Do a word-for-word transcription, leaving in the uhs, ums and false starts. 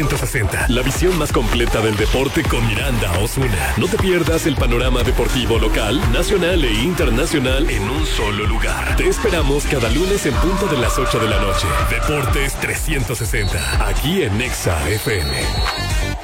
trescientos sesenta, la visión más completa del deporte con Miranda Osuna. No te pierdas el panorama deportivo local, nacional e internacional en un solo lugar. Te esperamos cada lunes en punto de las ocho de la noche. Deportes trescientos sesenta, aquí en Nexa F M.